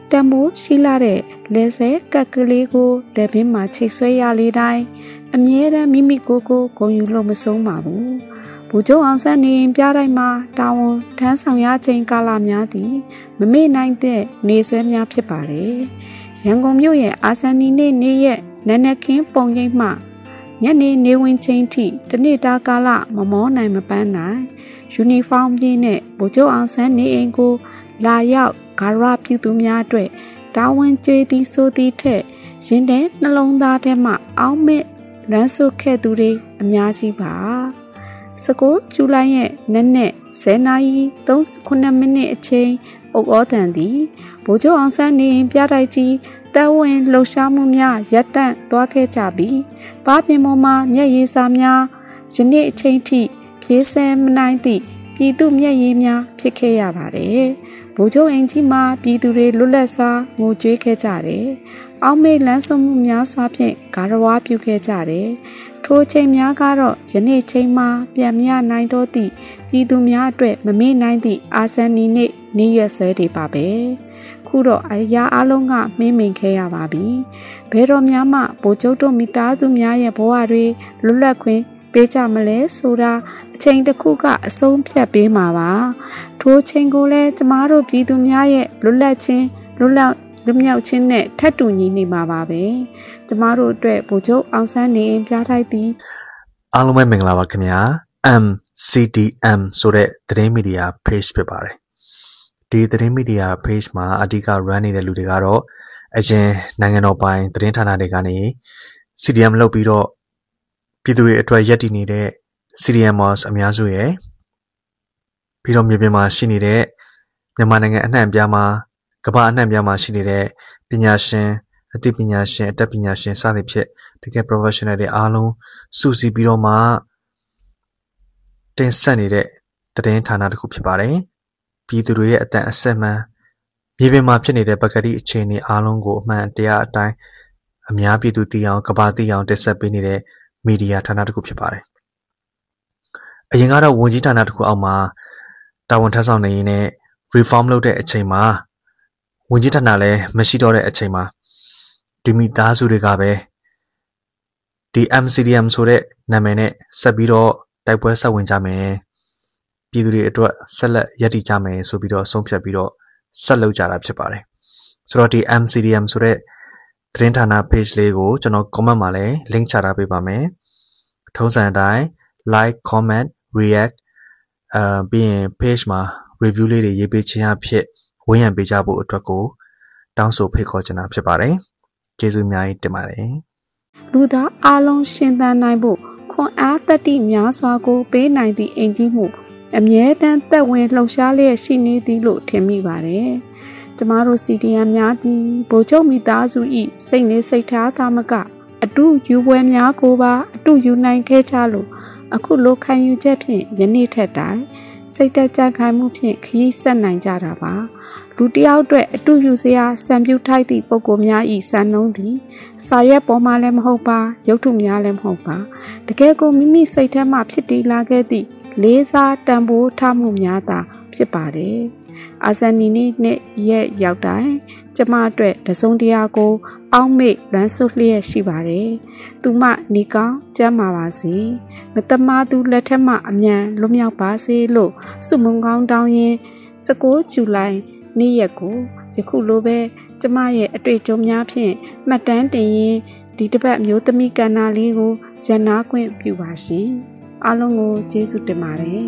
တံမိုးရှိလာတဲ့လဲဆဲကက်ကလေးကိုလက်ပင်မှာချိတ်ဆွဲရလေးတိုင်းအမြဲတမ်းမိမိကိုယ်ကိုဂုဏ်ယူလို့မဆုံးပါဘူးဗိုလ်ချုပ်အောင်ဆန်းနေပြတိုင်းမှာတာဝန်ထမ်းဆောင်ရချိန်ကာလများသည်မမေ့နိုင်တဲ့နေဆွဲများဖြစ်ပါတယ်ရန်ကုန်မြို့ရဲ့အာဆန်နီနေ့ရက်နက်နက်ခင်းပုံရိပ်မှညနေနေဝင်ချိန်ထိတနေ့တာကာလမမောနိုင်မပန်းနိုင်ယူနီဖောင်းပြင်းနဲ့ဗိုလ်ချုပ်အောင်ဆန်းနေအိမ်ကိုလာရောက်ဂါရပြည်သူများအတွက်တာဝန်ကျေးသည်ဆိုသည်ထက်ရင်ထဲနှလုံးသားထဲမှာအောင်းမဲ့လမ်းဆုပ်ခဲ့သူတွေအများကြီးပါ19ဇူလိုင်ရဲ့နက်နက်10:38မိနစ်အချိန်အုတ်ဩတန်သည်ဗိုလ်ချုပ်အောင်ဆန်းနေပြတိုက်ကြီးတဲဝင်လှုပ်ရှားမှုများရပ်တန့်သွားခဲ့ကြပြီးဘားပြင်ပေါ်မှာမျက်ရည်စာများယနေ့အချိန်ထိပြေးဆဲမနိုင်သည့်ပြည်သူမျက်ရည်များဖြစ်ခဲ့ရပါတယ်ဗိုလ်ချုပ်အင်ကြီးမှာပြည်သူတွေလွတ်လပ်စွာငိုကြွေးခဲ့ကြတယ်အောက်မေ့လန်းဆုံးမှုများစွာဖြင့်ဂါရဝါပြုခဲ့ကြတယ်ထိုချိန်များကတော့ယနေ့ချိန်မှာပြန်မရနိုင်တော့သည့်ပြည်သူများအတွက်မမေ့နိုင်သည့်အာဆန်နီနေ့ရက်စွဲတွေပါပဲခုတော့အရာအလုံးကမင်းမင်ခဲ့ရပါပြီဘယ်တော့မှဗိုလ်ချုပ်တို့မိသားစုများရဲ့ဘဝတွေလွတ်လပ်ခွင့်ပေးကြမလဲဆိုတာအချိန်တစ်ခုကအဆုံးဖြတ်ပေးမှာပါထိုချိန်ကိုလည်းကျမတို့ပြည်သူများရဲ့လွတ်လပ်ခြင်းလွတ်မြောက်ခြင်းနဲ့ထပ်တူညီနေမှာပါပဲကျမတို့အတွက်ဗိုလ်ချုပ်အောင်ဆန်းနေပြထိုက်သည်အားလုံးပဲမင်္ဂလာပါခင်ဗျာ MCDM ဆိုတဲ့သတင်းမီဒီယာ page ဖြစ်ပါတယ်ဒီသတင်းမီဒီယာ page မှာအဓိက run နေတဲ့လူတွေကတော့အရင်နိုင်ငံတော်ပိုင်သတင်းဌာနတွေကနေ CDM လုပ်ပြီးတော့ပြည်သူတွေအတွက်ရည်တည်နေတဲ့ CDMers အများစုရဲ့ပြီးတော့မြေပြင်မှာရှိနေတဲ့မြန်မာနိုင်ငံအနှံ့အပြားမှာကမ္ဘာအနှံ့အပြားမှာရှိနေတဲ့ပညာရှင်အသိပညာရှင်အတတ်ပညာရှင်စသဖြင့်တကယ် professional တွေအားလုံးစုစည်းပြီးတော့မှတင်ဆက်နေတဲ့သတင်းဌာနတစ်ခုဖြစ်ပါတယ်ပြည်သူတွေရဲ့အတန်အဆက်မှန်မြေပြင်မှာဖြစ်နေတဲ့ပကတိအခြေအနေအားလုံးကိုအမှန်တရားအတိုင်းအများပြည်သူသိအောင်ကမ္ဘာသိအောင်တင်ဆက်ပေးနေတဲ့မီဒီယာဌာနတစ်ခုဖြစ်ပါတယ်အရင်ကတော့ဝန်ကြီးဌာနတစ်ခုအောက်မှာတာဝန်ထမ်းဆောင်နေရင်းနဲ့ reform လုပ်တဲ့အချိန်မှာဝန်ကြီးဌာနလည်းမရှိတော့တဲ့အချိန်မှာဒီမိသားစုတွေကပဲဒီ MCDM ဆိုတဲ့နာမည်နဲ့ဆက်ပြီးတော့တိုက်ပွဲဆက်ဝင်ကြမယ်ပြည်သူတွေအတွက်ဆက်လက်ရည်တည်ကြမယ်ဆိုပြီးတော့ဆုံးဖြတ်ပြီးတော့ဆက်လုပ်ကြတာဖြစ်ပါတယ်ဆိုတော့ဒီ MCDM ဆိုတဲ့သတင်းဌာန page လေးကိုကျွန်တော် comment မှာလည်း link ချထားပေးပါမယ်ထုံးစံအတိုင်း like comment react ပြီးရင် page မှာ review လေးတွေရေးပေးခြင်းအဖြစ်ဝန်းရံပေးကြဖို့အတွက်ကိုတောင်းဆိုဖိတ်ခေါ်ချင်တာဖြစ်ပါတယ်ကျေးဇူးအများကြီးတင်ပါတယ်လူသားအလုံးရှင်သန်နိုင်ဖို့ခွန်အားတတိများစွာကိုပေးနိုင်သည့်အင်ကြီးမှုအမြဲတမ်းသက်ဝင်လှုပ်ရှားလျက်ရှိနေသည်လို့ထင်မိပါတယ်ကျမတို့ CDM များသည်ဗိုလ်ချုပ်မိသားစု၏စိတ်နေစိတ်ထားသာမကအတူယူပွဲများကိုပါအတူယူနိုင်ခဲ့ကြလို့အခုလိုခံယူချက်ဖြင့်ယနေ့ထက်တိုင်စိတ်တက်ကြခိုင်မှုဖြင့်ခရီးဆက်နိုင်ကြတာပါလူတယောက်အတွက်အတူယူစရာစံပြုထိုက်သည့်ပုံကိုများဤစံနှုန်းသည်စာရွက်ပေါ်မှာလည်းမဟုတ်ပါရုပ်ထုများလည်းမဟုတ်ပါတကယ်ကိုမိမိစိတ်ထဲမှဖြစ်တည်လာခဲ့သည့်လေးစားတန်ဖိုးထားမှုများသာဖြစ်ပါတယ်အာဆန်နီနဲ့ရဲ့ရောက်တိုင်းကျမအတွက်တစုံတရာကိုအောက်မေ့လွမ်းဆုပ်လျက်ရှိပါတယ်သူမနေကောင်းကျမ်းမာပါစေမတမာသူလက်ထက်မှအမြန်လွတ်မြောက်ပါစေလို့ဆုမွန်ကောင်းတောင်းရင်19ဇူလိုင်နေ့ရက်ကိုယခုလိုပဲကျမရဲ့အတွေ့အကြုံများဖြင့်မှတ်တမ်းတင်ရင်ဒီတစ်ပတ်မျိုးသမီးကဏ္ဍလေးကိုရန်နာခွင့်ပြုပါရှင်အားလုံးကိုကျေးဇူးတင်ပါတယ်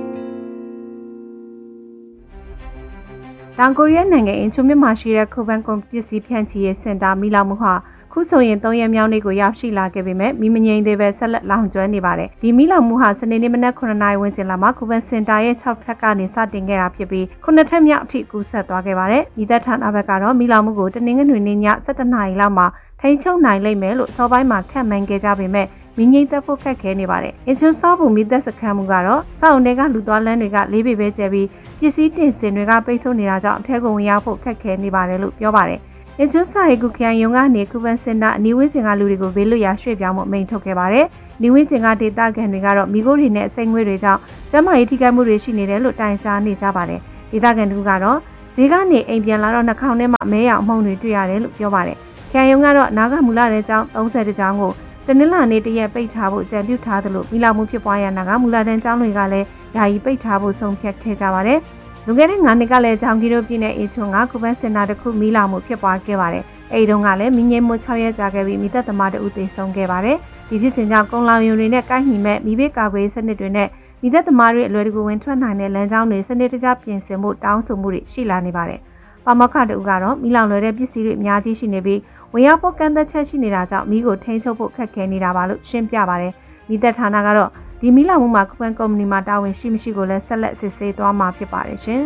တောင်ကိုရီးယားနိုင်ငံအင်ချူမြစ်မှာရှိတဲ့ခုဘန်ကွန်ပစ္စည်းဖြန့်ချီရေးစင်တာမိလောင်မှုဟာခုဆိုရင်3ရက်မြောက်နေ့ကိုရောက်ရှိလာခဲ့ပေမဲ့မိမငြိမ်သေးပဲဆက်လက်လောင်ကျွမ်းနေပါတယ်။ဒီမိလောင်မှုဟာစနေနေ့မနက်9:00 နာရီဝန်းကျင်လောက်မှာခုဘန်စင်တာရဲ့6ထပ်ကနေစတင်ခဲ့တာဖြစ်ပြီး9ထပ်မြောက်အထိကူးစက်သွားခဲ့ပါတယ်။မိသက်ဌာနဘက်ကတော့မိလောင်မှုကိုတနင်္ဂနွေနေ့ည7:00 နာရီလောက်မှာထိန်းချုပ်နိုင်လိမ့်မယ်လို့စောပိုင်းမှာခန့်မှန်းခဲ့ကြပေမဲ့မိငိမ့်သက်ဖို့ခက်ခဲနေပါတယ်။အင်ချွန်စောဘူးမိသက်စခန်းမှုကတော့စောက်အုံတွေကလူသွားလမ်းတွေကလေးပေပဲကျဲပြီးပစ္စည်းတင်စင်တွေကပိတ်ဆို့နေတာကြောင့်အထက်ကိုဝင်ရောက်ဖို့ခက်ခဲနေပါတယ်လို့ပြောပါတယ်။အင်ချွန်စာရေးကုခရိုင်ယုံကနေခုဘန်စင်တာအနီးဝန်းကျင်ကလူတွေကိုဘေးလွတ်ရာရွှေ့ပြောင်းမှုအမိန့်ထုတ်ခဲ့ပါတယ်။ဒီဝန်းကျင်ကဒေသခံတွေကတော့မိခိုးတွေနဲ့အစိမ့်ငွေတွေကြောင့်ကျန်းမာရေးထိခိုက်မှုတွေရှိနေတယ်လို့တိုင်ကြားနေကြပါတယ်။ဒေသခံတို့ကတော့စဈေးကနေအိမ်ပြန်လာတော့နှာခေါင်းထဲမှာမဲရောင်မှုန်တွေတွေ့ရတယ်လို့ပြောပါတယ်ခရိုင်ရုံးကတော့နာဂမူလတဲ့ကျောင်း30ကျောင်းကိုတနင်္လာနေ့တရက်ပိတ်ထားဖို့ကြံပြုထားသလိုမိလောင်မှုဖြစ်ပွားရနာဂမူလတဲ့ကျောင်းတွေကလည်းယာယီပိတ်ထားဖို့ဆုံးဖြတ်ခဲ့ကြပါတယ်လူငယ်တဲ့9နှစ်ကလည်းကျောင်းကြီးတို့ပြည်နယ်အေချွန်ကကုပန်းစင်တာတစ်ခုမိလောင်မှုဖြစ်ပွားခဲ့ပါတယ်အဲဒီတုန်းကလည်းမိငိမ့်မှု6ရက်ကြာခဲ့ပြီးမိသက်သမားတို့သေဆုံးခဲ့ပါတယ်ဒီဖြစ်စဉ်ကြောင့်ကုံလောင်ယုံတွေနဲ့ကိုက်ညီမဲ့မိဘကာကွယ်စနစ်တွေနဲ့မိသက်သမားတွေအလွယ်တကူဝင်ထွက်နိုင်တဲ့လမ်းကြောင်းတွေစနစ်တကျပြင်ဆင်မှုတောင်းဆိုမှုတွေရှိလာနေပါတယ်ပါမောက္ခတို့ကတော့မိလောင်လွယ်တဲ့ပစ္စည်းတွေအများကြီးရှိနေပြီးဝင်ရောက်ဖို့ကန့်သက်ချက်ရှိနေတာကြောင့်မိကိုထိန်းချုပ်ဖို့ခက်ခဲနေတာပါလို့ရှင်းပြပါတယ်မိသက်ဌာနကတော့ဒီမိလောင်မှုမှာကုပန်းကုမ္ပဏီမှာတာဝန်ရှိမရှိကိုလည်းဆက်လက်စစ်ဆေးသွားမှာဖြစ်ပါတယ်ရှင်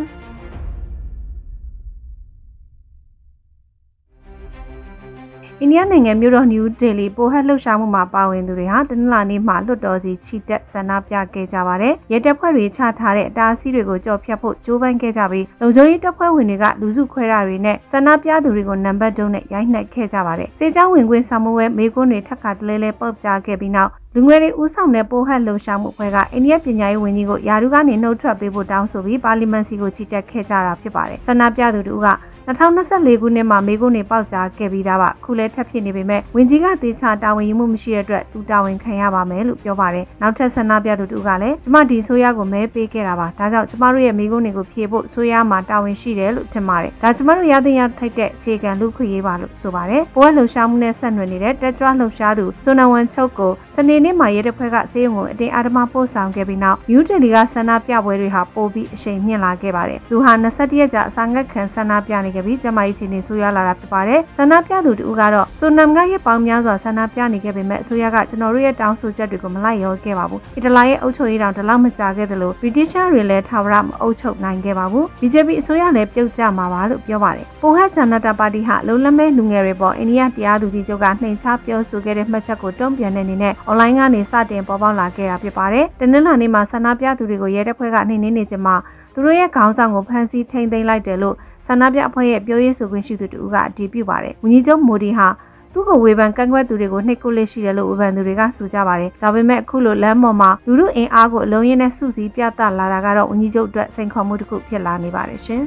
အိန္ဒိယနိုင်ငံမြို့တော်နယူးဒေလီပိုဟက်လှုပ်ရှားမှုမှာပါဝင်သူတွေဟာတနင်္လာနေ့မှာလွတ်တော်စီချီတက်ဆန္ဒပြခဲ့ကြပါတယ်။ရဲတပ်ဖွဲ့တွေချထားတဲ့အတားအဆီးတွေကိုကြော်ဖြတ်ဖို့ကြိုးပမ်းခဲ့ကြပြီးလုံခြုံရေးတပ်ဖွဲ့ဝင်တွေကလူစုခွဲတာတွေနဲ့ဆန္ဒပြသူတွေကိုနံပါတ်တုံးနဲ့ရိုက်နှက်ခဲ့ကြပါတယ်။စေချောင်းဝင်ခွင့်ဆောင်မွဲမေကွန်းတွေထပ်ခါတလဲလဲပုတ်ကြားခဲ့ပြီးနောက်လူငယ်တွေဦးဆောင်တဲ့ပိုဟက်လှုပ်ရှားမှုအဖွဲ့ကအိန္ဒိယပညာရေးဝန်ကြီးကိုယာရုကနေနှုတ်ထွက်ပေးဖို့တောင်းဆိုပြီးပါလီမန်စီကိုချီတက်ခဲ့ကြတာဖြစ်ပါတယ်။ဆန္ဒပြသူတို့က2024ခုနှစ်မှာမေကွန်းတွေပေါက်ကြားခဲ့ပြီးသားပါခုလဲထပ်ဖြစ်နေပေမဲ့ဝန်ကြီးကတေချာတာဝန်ယူမှုမရှိတဲ့အတွက်သူတာဝန်ခံရပါမယ်လို့ပြောပါတယ်နောက်ထပ်ဆန္ဒပြသူတို့ကလည်းကျမဒီဆိုရကိုမဲပေးခဲ့တာပါဒါကြောင့်ကျမတို့ရဲ့မေကွန်းတွေကိုဖြေဖို့ဆိုရမှာတာဝန်ရှိတယ်လို့ထင်ပါတယ်ဒါကျမတို့ရတဲ့ရထိုက်တဲ့အခြေခံလူခွင့်ရေးပါလို့ဆိုပါတယ်ပွဲလှုပ်ရှားမှုနဲ့ဆက်နွယ်နေတဲ့တက်ကြွလှုပ်ရှားသူစွန်နဝန်ချုပ်ကိုစနေနေ့မှာရဲတပ်ဖွဲ့ကဆေးရုံကိုအတင်းအဓမ္မပို့ဆောင်ခဲ့ပြီးနောက်ယူတယ်လီကဆန္ဒပြပွဲတွေဟာပိုပြီးအရှိန်မြင့်လာခဲ့ပါတယ်သူဟာ21ရက်ကြာအစာငတ်ခံဆန္ဒပြနေခဲ့ပြီးကျမကြီးချင်းနေဆိုရလာတာဖြစ်ပါတယ်ဆန္ဒပြသူတို့ကတော့စွန်နမ်ကရဲ့ပေါင်းများစွာဆန္ဒပြနေခဲ့ပေမဲ့အစိုးရကကျွန်တော်တို့ရဲ့တောင်းဆိုချက်တွေကိုမလိုက်လျောခဲ့ပါဘူးအီတလီရဲ့အုပ်ချုပ်ရေးတောင်ဒီလောက်မကြခဲ့သလိုဗြိတိရှတွေလည်းထာဝရမအုပ်ချုပ်နိုင်ခဲ့ပါဘူး BJP အစိုးရလည်းပြုတ်ကျမှာပါလို့ပြောပါတယ်ပိုဟက်ဂျန်နတာပါတီဟာလုံလမဲလူငယ်တွေပေါ်အိန္ဒိယတရားသူကြီးချုပ်ကနှိမ်ချပြောဆိုခဲ့တဲ့မှတ်ချက်ကိုတုံ့ပြန်တဲ့အနေနဲ့အွန်လိုင်းကနေစတင်ပေါ်ပေါက်လာခဲ့တာဖြစ်ပါတယ်တနင်္လာနေ့မှာဆန္ဒပြသူတွေကိုရဲတပ်ဖွဲ့ကနှိမ်နင်းနေကြမှာသူတို့ရဲ့ခေါင်းဆောင်ကိုဖမ်းဆီးထိန်းသိမ်းလိုက်တယ်လို့ဆန္ဒပြအဖွဲ့ရဲ့ပြောရေးဆိုခွင့်ရှိသူတို့ကအတည်ပြုပါတယ်ဝန်ကြီးချုပ်မိုဒီဟာသူ့ကိုဝေဖန်ကန့်ကွက်သူတွေကိုနှိပ်ကွပ်လက်ရှိတယ်လို့ဝေဖန်သူတွေကဆိုကြပါတယ်ဒါပေမဲ့အခုလိုလမ်းပေါ်မှာလူထုအင်အားကိုအလုံးရင်းနဲ့စုစည်းပြသလာတာကတော့ဝန်ကြီးချုပ်အတွက်စိန်ခေါ်မှုတစ်ခုဖြစ်လာနေပါတယ်ရှင်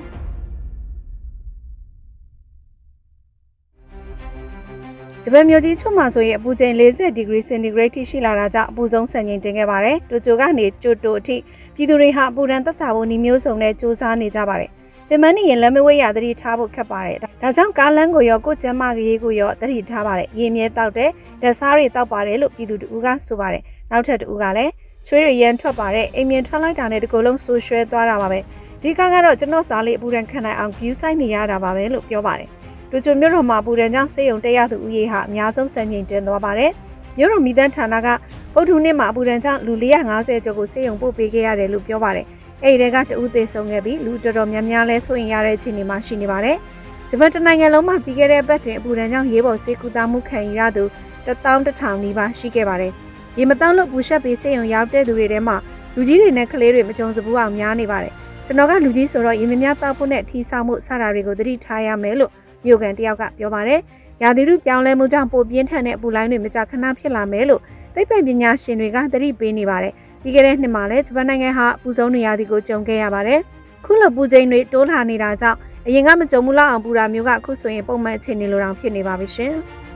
ဂျပန်မြို့ကြီးချွတ်မှာဆိုရင်အပူချိန်40ဒီဂရီစင်တီဂရိတ်ထိရှိလာတာကြောင့်အပူဆုံးစံချိန်တင်ခဲ့ပါတယ်တိုကျိုကနေကျိုတိုအထိပြည်သူတွေဟာအပူဒဏ်သက်သာဖို့နှီးမျိုးစုံနဲ့စူးစမ်းနေကြပါတယ်ပင်မနေရင်လမ်းမဝဲရသတိထားဖို့ခက်ပါတယ်ဒါကြောင့်ကားလမ်းကိုရောကိုကျမ်းမာရေးကိုရောသတိထားပါတယ်ရေမြဲတောက်တဲ့ဓာတ်စားတွေတောက်ပါတယ်လို့ပြည်သူတို့ကဆိုပါတယ်နောက်ထပ်တူကလည်းချွေးရရန်ထွက်ပါတယ်အိမ်မြင်ထွက်လိုက်တာနဲ့ဒီကုလုံးဆူရွှဲသွားတာပါပဲဒီကားကတော့ကျွန်တော်သားလေးအပူဒဏ်ခံနိုင်အောင် view ဆိုင်နေရတာပါပဲလို့ပြောပါတယ်တိုကျိုမြို့တော်မှာပူဒဏ်ကြောင့်ဆေးရုံတက်ရသူဦးရေဟာအများဆုံးစံချိန်တင်သွားပါတယ်မြို့တော်မီးသန်းဌာနကပုထုနှစ်မှာအပူဒဏ်ကြောင့်လူ450ကျော်ကိုဆေးရုံပို့ပေးခဲ့ရတယ်လို့ပြောပါတယ်အဲ့ဒီကတဦးသေးဆုံးခဲ့ပြီးလူတော်တော်များများလဲဆိုရင်ရတဲ့အခြေအနေမှာရှိနေပါတယ်ဂျပန်တနိုင်ငံလုံးမှာပြီးခဲ့တဲ့ပတ်တွင်အပူဒဏ်ကြောင့်ရေးပေါ်ဆေးကုသမှုခံယူရသူ11000နီးပါးရှိခဲ့ပါတယ်ရေမတောင်းလို့ပူရှက်ပြီးဆေးရုံရောက်တဲ့သူတွေထဲမှာလူကြီးတွေနဲ့ကလေးတွေမကြုံစဘူးအောင်များနေပါတယ်ကျွန်တော်ကလူကြီးဆိုတော့ရေမများတောက်ဖို့နဲ့ထီဆောင်မှုစတာတွေကိုသတိထားရမယ်လို့မြို့ကန်တယောက်ကပြောပါတယ်ရာသီဥတုပြောင်းလဲမှုကြောင့်ပိုပြင်းထန်တဲ့အပူလိုင်းတွေမကြာခဏဖြစ်လာမယ်လို့သိပ္ပံပညာရှင်တွေကသတိပေးနေပါတယ်ပြီးခဲ့တဲ့နှစ်မှာလည်းဂျပန်နိုင်ငံဟာပူဆုံးနေရာဒီကိုကြုံခဲ့ရပါတယ်ခုလိုပူချိန်တွေတိုးလာနေတာကြောင့်အရင်ကမကြုံမှုလောက်အောင်ပူတာမျိုးကအခုဆိုရင်ပုံမှန်အခြေအနေလိုတောင်ဖြစ်နေပါပြီရှင်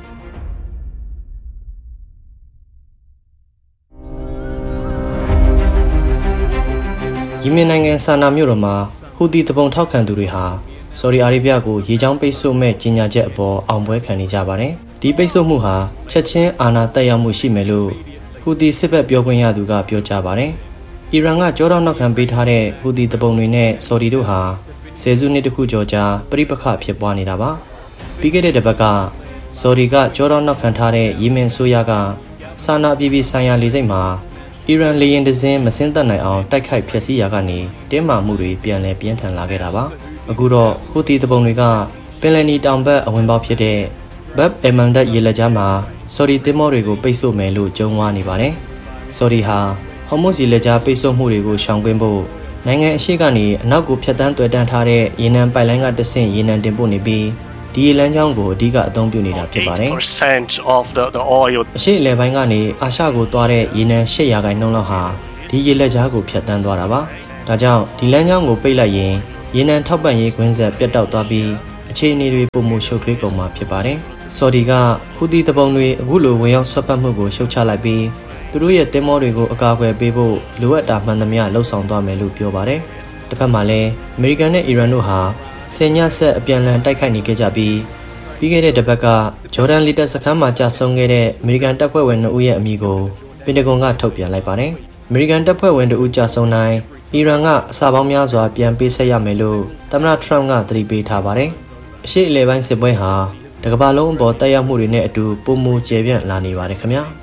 ယီမင်နိုင်ငံဆာနာမြို့တော်မှာဟူသီတပုံထောက်ခံသူတွေဟာဆော်ဒီအာရေဗျကိုရေကြောင်းပိတ်ဆို့မဲ့ကြေညာချက်အပေါ်အောင်ပွဲခံနေကြပါတယ်ဒီပိတ်ဆို့မှုဟာချက်ချင်းအာဏာတက်ရောက်မှုရှိမယ်လို့ဟူသီစစ်ဘက်ပြောခွင့်ရသူကပြောကြားပါတယ်။အီရန်ကကြောတောက်နောက်ခံပေးထားတဲ့ဟူသီတပုံတွေနဲ့ဆော်ဒီတို့ဟာဆယ်စုနှစ်တခုကျော်ကြာပြိပခဖြစ်ပွားနေတာပါ။ပြီးခဲ့တဲ့တစ်ပတ်ကဆော်ဒီကကြောတောက်နောက်ခံထားတဲ့ယီမင်ဆိုရကဆာနာပြည်ဆိုင်ရာလေဆိပ်မှာအီရန်လေယာဉ်တစ်စင်းမဆင်းသက်နိုင်အောင်တိုက်ခိုက်ဖျက်ဆီးရာကနေတင်းမာမှုတွေပြန်လည်ပြင်းထန်လာခဲ့တာပါ။အခုတော့ဟူသီတပုံတွေကပင်လယ်နီတောင်ဘက်အဝင်ပေါက်ဖြစ်တဲ့ဘတ်အမန်ဒတ်ရေလက်ကြားမှာဆော်ဒီသင်္ဘောတွေကိုပိတ်ဆို့မယ်လို့ကြုံဝါနေပါတယ်။ဆော်ဒီဟာဟော်မုဇ်ရေလက်ကြားပိတ်ဆို့မှုတွေကိုရှောင်ကွင်းဖို့နိုင်ငံအရှေ့ကနေအနောက်ကိုဖြတ်တန်းတွေ့တန်းထားတဲ့ရေနံပိုက်လိုင်းကတဆင့်ရေနံတင်ပို့နေပြီးဒီရေလမ်းကြောင်းကိုအဓိကအသုံးပြုနေတာဖြစ်ပါတယ်။ အရှေ့အလယ်ပိုင်းကနေအာရှကိုသွားတဲ့ရေနံ8%လောက်ဟာဒီရေလက်ကြားကိုဖြတ်တန်းသွားတာပါ။ဒါကြောင့်ဒီလမ်းကြောင်းကိုပိတ်လိုက်ရင်ရေနံထောက်ပံ့ရေးကွင်းဆက်ပြတ်တောက်သွားပြီးအခြေအနေတွေပုံမှုရှုပ်ထွေးကုန်မှာဖြစ်ပါတယ်။ဆော်ဒီကဟူသီတပုံတွေအခုလိုဝင်ရောက်ဆွတ်ဖက်မှုကိုရှုတ်ချလိုက်ပြီးသူတို့ရဲ့တင်မောတွေကိုအကာအကွယ်ပေးဖို့လိုအပ်တာမှန်သမျှလှုံ့ဆော်သွားမယ်လို့ပြောပါတယ်။တစ်ဖက်မှာလည်းအမေရိကန်နဲ့အီရန်တို့ဟာဆယ်ညဆက်အပြန်အလှန်တိုက်ခိုက်နေခဲ့ကြပြီးပြီးခဲ့တဲ့တစ်ပတ်ကဂျော်ဒန်လီတပ်စခန်းမှာကြာဆုံးခဲ့တဲ့အမေရိကန်တပ်ဖွဲ့ဝင်2ဦးရဲ့အမည်ကိုပင်တဂွန်ကထုတ်ပြန်လိုက်ပါတယ်။အမေရိကန်တပ်ဖွဲ့ဝင်2ဦးကြာဆုံးတိုင်းအီရန်ကအစာပေါင်းများစွာပြန်ပေးဆက်ရမယ်လို့သမ္မတထရမ့်ကသတိပေးထားပါတယ်။အရှေ့အလယ်ပိုင်းစစ်ပွဲဟာတကမ္ဘာလုံးအပေါ်တက်ရောက်မှုတွေနဲ့အတူပုံမူကျယ်ပြန့်လာနေပါတယ်ခင်ဗျာ။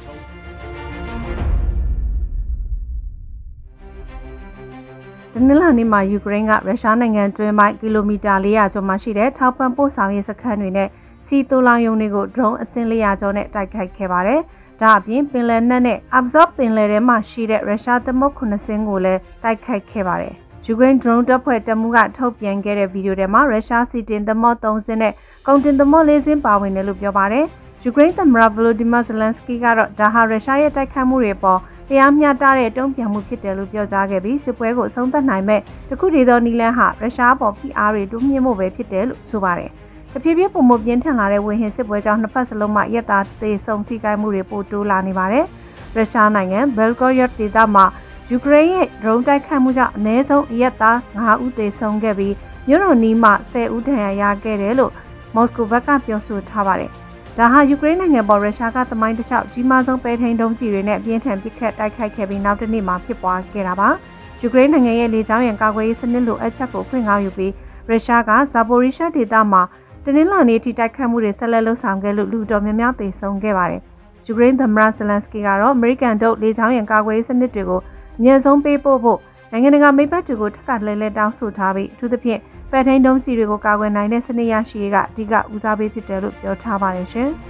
တနင်္လာနေ့မှာယူကရိန်းကရုရှားနိုင်ငံတွင်းပိုင်းကီလိုမီတာ400ကျော်မှရှိတဲ့ထောက်ပံ့ပို့ဆောင်ရေးစခန်းတွေနဲ့စီတိုလောင်ယုံတွေကိုဒရုန်းအစင်း400ကျော်နဲ့တိုက်ခိုက်ခဲ့ပါတယ်။ဒါအပြင်ပင်လယ်နက်နဲ့ Azov ပင်လယ်ထဲမှာရှိတဲ့ရုရှားသမုတ်9စင်းကိုလည်းတိုက်ခိုက်ခဲ့ပါတယ်။ယူကရိန်းဒရုန်းတပ်ဖွဲ့တပ်မှူးကထုတ်ပြန်ခဲ့တဲ့ဗီဒီယိုထဲမှာရုရှားစီတင်သမုတ်3စင်းနဲ့ကုန်တင်သမုတ်4စင်းပါဝင်တယ်လို့ပြောပါတယ်။ယူကရိန်းသမ္မတ Volodymyr Zelensky ကတော့ဒါဟာရုရှားရဲ့တိုက်ခိုက်မှုတွေပေါ်တရားမျှတတဲ့တုံ့ပြန်မှုဖြစ်တယ်လို့ပြောကြားခဲ့ပြီးစစ်ပွဲကိုအဆုံးသတ်နိုင်မဲ့တခုတည်းသောနည်းလမ်းဟာရုရှားပေါ်ဖိအားတွေတိုးမြင့်မှုပဲဖြစ်တယ်လို့ဆိုပါတယ်။တဖြည်းဖြည်းပုံမပြင်းထန်လာတဲ့ဝေဟင်စစ်ပွဲကြောင့်နှစ်ဖက်စလုံးမှာရက်သားသေဆုံးထိခိုက်မှုတွေပိုတိုးလာနေပါတယ်။ရုရှားနိုင်ငံဘယ်လ်ဂိုရော့ဒေသမှာယူကရိန်းရဲ့ဒရုန်းတိုက်ခိုက်မှုကြောင့်အနည်းဆုံးရက်သား9ဦးသေဆုံးခဲ့ပြီးမြို့တော်နီးမှာ10ဦးဒဏ်ရာရခဲ့တယ်လို့မော်စကိုဘက်ကပြောဆိုထားပါတယ်။ဒါဟာယူကရိန်းနိုင်ငံပေါ်ရုရှားကသမိုင်းတစ်လျှောက်ကြီးမားဆုံးပဲထိန်ဒုံးကျည်တွေနဲ့အပြင်းထန်ပစ်ခတ်တိုက်ခိုက်ခဲ့ပြီးနောက်တစ်နေ့မှာဖြစ်ပွားခဲ့တာပါ။ယူကရိန်းနိုင်ငံရဲ့လေကြောင်းရန်ကာကွယ်ရေးစနစ်လိုအပ်ချက်ကိုဖွင့်ကားယူပြီးရုရှားကဇာပိုရီရှာဒေသမှာတနင်္လာနေ့ထိတိုက်ခိုက်မှုတွေဆက်လက်လှုပ်ဆောင်ခဲ့လို့လူတော်များများသေဆုံးခဲ့ပါတယ်။ယူကရိန်းသမ္မတဇလန်စကီကတော့အမေရိကန်တို့လေကြောင်းရန်ကာကွယ်ရေးစနစ်တွေကိုအမြင့်ဆုံးပေးပို့ဖို့နိုင်ငံတကာမိတ်ဘက်တွေကိုထပ်ခါတလဲလဲတောင်းဆိုထားပြီးအထူးသဖြင့်ပဲထိန်ဒုံးကျည်တွေကိုကာကွယ်နိုင်တဲ့စနစ်ရရှိရေးကအဓိကဦးစားပေးဖြစ်တယ်လို့ပြောထားပါတယ်ရှင်။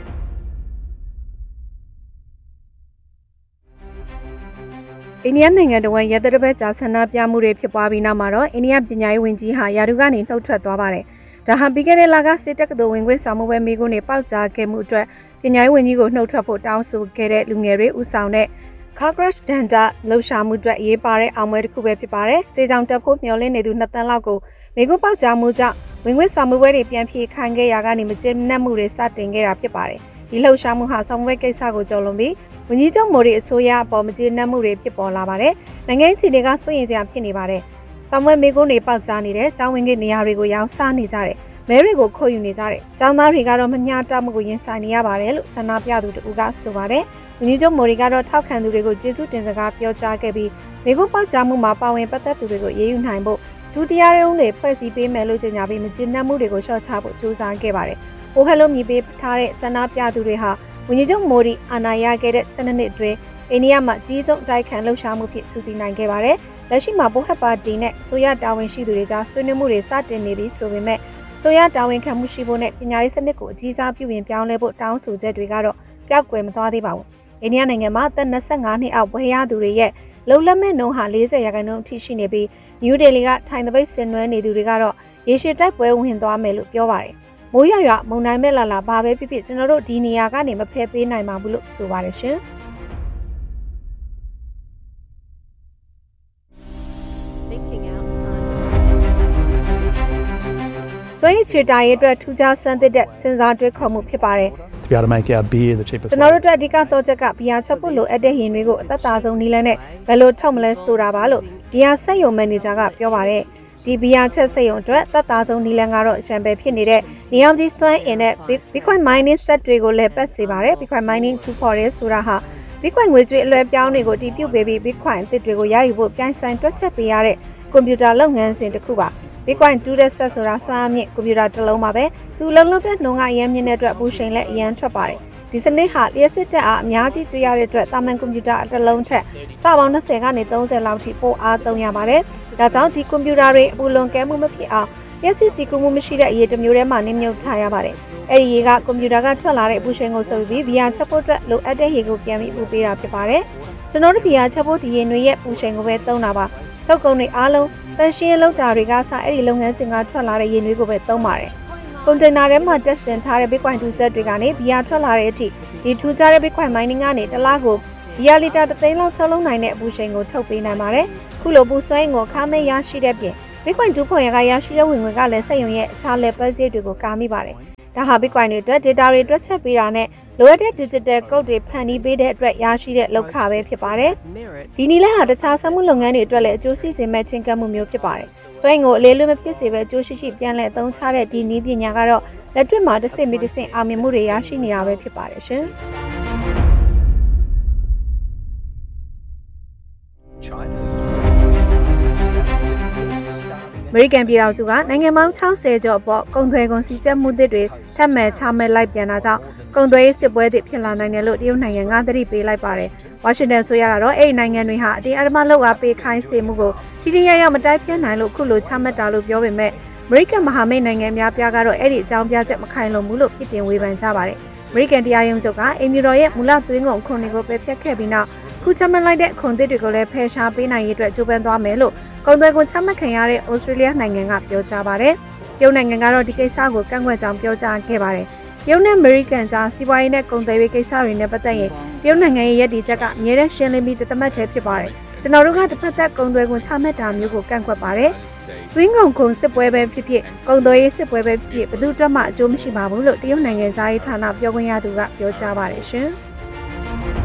အိန္ဒိယနိုင်ငံတော်ဝန်ရဲတပ်ဖွဲ့ကြာဆန္ဒပြမှုတွေဖြစ်ပွားပြီးနောက်မှာတော့အိန္ဒိယပညာရေးဝန်ကြီးဟာယာဒူကနေနှုတ်ထွက်သွားပါတယ်။ဒါဟာပြီးခဲ့တဲ့လကစစ်တပ်ကတော်ဝင်ခွင့်ဆောင်မှုပဲမိကုန်းတွေပေါက်ကြားခဲ့မှုအတွက်ပညာရေးဝန်ကြီးကိုနှုတ်ထွက်ဖို့တောင်းဆိုခဲ့တဲ့လူငယ်တွေဥဆောင်တဲ့ Kharkov Danda လှုပ်ရှားမှုအတွက်ရေးပါတဲ့အောင်ပွဲတစ်ခုပဲဖြစ်ပါတယ်။စေကြောင်တက်ဖို့မျှော်လင့်နေသူ2တန်းလောက်ကိုမိကုန်းပေါက်ကြားမှုကြောင့်ဝင်ခွင့်ဆောင်မှုပွဲတွေပြန်ဖြေခိုင်းခဲ့ရာကနေမကျေနပ်မှုတွေစတင်ခဲ့တာဖြစ်ပါတယ်။ဒီလှုပ်ရှားမှုဟာဆောင်ပွဲကိစ္စကိုကြော်လွန်ပြီးဝန်ကြီးချုပ်မိုဒီအစိုးရအပေါ်မကျေနပ်မှုတွေဖြစ်ပေါ်လာပါတယ်။နိုင်ငံရေးတွေကစိုးရိမ်စရာဖြစ်နေပါတယ်။ဆောင်ပွဲမိကုန်းတွေပေါက်ကြားနေတဲ့ကျောင်းဝင်ကြီးနေရာတွေကိုရောင်းစားနေကြတယ်။မဲတွေကိုခိုးယူနေကြတယ်။ကျောင်းသားတွေကတော့မမျှတမှုကိုရင်ဆိုင်နေရပါတယ်လို့ဆန္ဒပြသူတဦးကဆိုပါတယ်။ဝန်ကြီးချုပ်မိုဒီကတော့ထောက်ခံသူတွေကိုကျေးဇူးတင်စကားပြောကြားခဲ့ပြီးမိကုန်းပေါက်ကြားမှုမှာပါဝင်ပတ်သက်သူတွေကိုအေးအေးယူနိုင်ဖို့ဒုတိယရုံးတွေဖွဲ့စည်းပေးမယ်လို့ကြေညာပြီးမကျေနပ်မှုတွေကိုလျှော့ချဖို့ကြိုးစားခဲ့ပါတယ်။အိုဟယ်လိုမြည်ပေးထားတဲ့ဆန္ဒပြသူတွေဟာဝန်ကြီးချုပ်မိုဒီအာဏာရခဲ့တဲ့12နှစ်အတွင်းအိန္ဒိယမှာကြီးဆုံးတိုက်ခတ်လှုပ်ရှားမှုဖြစ်စူးစီးနိုင်ခဲ့ပါတယ်။လက်ရှိမှာဘိုဟက်ပါတီနဲ့ဆိုရတာဝန်ရှိသူတွေကြားဆွေးနွေးမှုတွေစတင်နေပြီးဆိုပေမဲ့ဆိုရတာဝန်ခံမှုရှိဖို့နဲ့ပညာရေးစနစ်ကိုအကြီးစားပြုပြင်ပြောင်းလဲဖို့တောင်းဆိုချက်တွေကတော့ပျောက်ကွယ်မသွားသေးပါဘူး။အိန္ဒိယနိုင်ငံမှာအသက်25နှစ်အောက်ဘွဲရသူတွေရဲ့လုံလက်မဲ့နှုန်းဟာ40%အထိရှိနေပြီးနယူးဒေလီကထိုင်သပိတ်ဆင်နွှဲနေသူတွေကတော့ရေရှည်တိုက်ပွဲဝင်သွားမယ်လို့ပြောပါတယ်။မိုးရွာမုန်တိုင်းမဲ့လာဘာပဲဖြစ်ဖြစ်ကျွန်တော်တို့ဒီနေရာကနေမဖယ်ပေးနိုင်ပါဘူးလို့ဆိုပါတယ်ရှင်။ဆွေးချေတာရဲ့အတွက်ထူးခြားဆန်းသစ်တဲ့စဉ်းစားတွေးခေါ်မှုဖြစ်ပါတယ်။ to be able to make our beer the cheapest. ကျွန်တော်တို့အတွက်အဓိကတော့ချက်ကဘီယာချက်ဖို့လိုအပ်တဲ့ရင်တွေကိုအသက်သာဆုံးနည်းလမ်းနဲ့ဘယ်လိုထုတ်မလဲဆိုတာပါလို့ဘီယာဆက်ယုံမန်နေဂျာကပြောပါတယ်ဒီဘီယာချက်ဆက်ယုံအတွက်သက်သာဆုံးနည်းလမ်းကတော့ရှမ်ပယ်ဖြစ်နေတဲ့နေအောင်ကြီးစွမ်းအင်နဲ့ Bitcoin mining set တွေကိုလည်းပတ်စေပါတယ် Bitcoin mining 2for ရဲဆိုတာဟာ Bitcoin ငွေကြေးအလွှဲပြောင်းတွေကိုတည်ပြုပေးပြီး Bitcoin အသစ်တွေကိုရယူဖို့ပြိုင်ဆိုင်တွက်ချက်ပေးရတဲ့ကွန်ပျူတာလုပ်ငန်းစဉ်တစ်ခုပါ Bitcoin 2 set ဆိုတာစွမ်းအားမြင့်ကွန်ပျူတာတစ်လုံးပါပဲသူလုံးလုံးတဲ့နှုန်းကအရင်မြင့်တဲ့အတွက်အပူချိန်လည်းအရင်ထွက်ပါတယ်ဒီစနစ်ဟာလျှက်စစ်ချက်အားအများကြီးကျွေးရတဲ့အတွက်တာမန်ကွန်ပျူတာတစ်လုံးထက်စပေါင်း20ကနေ30လောက်ထိပိုအားသုံးရပါတယ်ဒါကြောင့်ဒီကွန်ပျူတာတွေအပူလွန်ကဲမှုမဖြစ်အောင်လျှက်စစ်စီကူမှုမရှိတဲ့အရေးတစ်မျိုးထဲမှာနှိမ့်မြုပ်ထားရပါတယ်အဲ့ဒီရေကကွန်ပျူတာကထွက်လာတဲ့အပူချိန်ကိုစုပ်ပြီးဗီယာချက်ဖို့အတွက်လိုအပ်တဲ့ရေကိုပြန်ပြီးပူပေးတာဖြစ်ပါတယ်ကျွန်တော်တို့ဗီယာချက်ဖို့ဒီရေတွေရဲ့ပူချိန်ကိုပဲသုံးတာပါထုတ်ကုန်တွေအားလုံးတန်ရှင်းလောက်တာတွေကစအဲ့ဒီလုပ်ငန်းစဉ်ကထွက်လာတဲ့ရေတွေကိုပဲသုံးပါတယ်ကွန်တိန်နာထဲမှာတက်ဆင်ထားတဲ့ Bitcoin 2 set တွေကနေဘီယာထွက်လာတဲ့အထိဒီထူးခြားတဲ့ Bitcoin mining ကနေတစ်လကိုဘီယာလီတာ3သိန်းလောက်ထုတ်လုပ်နိုင်တဲ့အပူချိန်ကိုထုတ်ပေးနိုင်ပါတယ်ခုလိုပူစွမ်းအင်ကိုအခမဲ့ရရှိတဲ့ပြင် Bitcoin 2.0ကရရှိတဲ့ဝင်ငွေကလည်းစက်ရုံရဲ့အခြား level ဈေးတွေကိုကာမိပါတယ်။ဒါဟာ Bitcoin တွေအတွက် data တွေတွက်ချက်ပေးတာနဲ့လိုအပ်တဲ့ digital code တွေဖန်တီးပေးတဲ့အတွက်ရရှိတဲ့လောက်ခပဲဖြစ်ပါတယ်။ဒီနည်းလမ်းဟာတခြားစက်မှုလုပ်ငန်းတွေအတွက်လည်းအကျိုးရှိစေမဲ့ချင်းကပ်မှုမျိုးဖြစ်ပါတယ်။စွမ်းအင်ကိုအလေးလွတ်မဖြစ်စေပဲအကျိုးရှိရှိပြန်လည်အသုံးချတဲ့ဒီနည်းပညာကတော့လက်တွေ့မှာတစ်ဆင့်ပြီးတစ်ဆင့်အောင်မြင်မှုတွေရရှိနေတာပဲဖြစ်ပါတယ်ရှင်။ အမေရိကန်ပြည်ထောင်စုကနိုင်ငံပေါင်း60ကျော်အပေါ်ကုန်သွယ်ကုန်စည်ကျက်မှုတွေထပ်မံချမှတ်လိုက်ပြန်တာကြောင့်ကုန်သွယ်ရေးစစ်ပွဲတွေဖြစ်လာနိုင်တယ်လို့တရုတ်နိုင်ငံကသတိပေးလိုက်ပါတယ်။ဝါရှင်တန်ဆိုရကတော့အဲ့ဒီနိုင်ငံတွေဟာအတင်းအဓမ္မလုပ်အားပေးခိုင်းစေမှုကိုထိထိရောက်ရောက်မတိုက်ပြတ်နိုင်လို့ခုလိုချမှတ်တာလို့ပြောပေမဲ့အမေရိကန်မဟာမိတ်နိုင်ငံများပြားကတော့အဲ့ဒီအကြောင်းပြချက်မခိုင်လုံဘူးလို့ပြစ်တင်ဝေဖန်ကြပါတယ်။အမေရိကန်တရားရုံးချုပ်ကအင်မြူတော်ရဲ့မူလသွင်းကုန်အခွန်တွေကိုပယ်ဖျက်ခဲ့ပြီးနောက်ခုချမှတ်လိုက်တဲ့အခွန်သစ်တွေကိုလည်းဖယ်ရှားပေးနိုင်ရေးအတွက်ကြိုးပမ်းသွားမယ်လို့ကုန်သွယ်ခွန်ချမှတ်ခံရတဲ့ဩစတြေးလျနိုင်ငံကပြောကြားပါတယ်။တရုတ်နိုင်ငံကတော့ဒီကိစ္စကိုကန့်ကွက်ကြောင်းပြောကြားခဲ့ပါတယ်။တရုတ်နဲ့အမေရိကန်ကြားစီးပွားရေးနဲ့ကုန်သွယ်ရေးကိစ္စတွေနဲ့ပတ်သက်ရင်တရုတ်နိုင်ငံရဲ့ရည်တည်ချက်ကအမြဲတမ်းရှင်းလင်းပြီးတသက်တည်းဖြစ်ပါတယ်။ကျွန်တော်တို့ကတစ်ဖက်သက်ကုန်သွယ်ခွန်ချမှတ်တာမျိုးကိုကန့်ကွက်ပါတယ်။သွင်းကုန်ခွန်စစ်ပွဲပဲဖြစ်ဖြစ်ကုန်သွယ်ရေးစစ်ပွဲပဲဖြစ်ဖြစ်ဘယ်သူ့အတွက်မှအကျိုးမရှိပါဘူးလို့တရုတ်နိုင်ငံသားရေးဌာနပြောခွင့်ရသူကပြောကြားပါတယ်ရှင်။